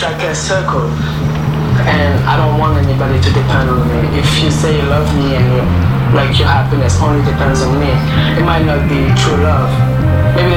like a circle, and I don't want anybody to depend on me. If you say you love me and like your happiness only depends on me, it might not be true love. Maybe